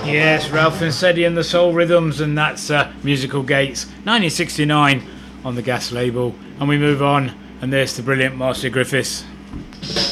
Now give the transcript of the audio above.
Yes, Ralph Vincetti and the Soul Rhythms, and that's Musical Gates, 1969 on the Gas label. And we move on, and there's the brilliant Marcia Griffiths.